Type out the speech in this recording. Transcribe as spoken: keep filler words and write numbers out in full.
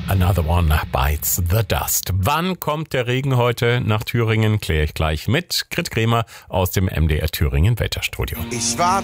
Another One Bites the Dust. Wann kommt der Regen heute nach Thüringen? Kläre ich gleich mit Grit Kremer aus dem M D R Thüringen Wetterstudio. Ich war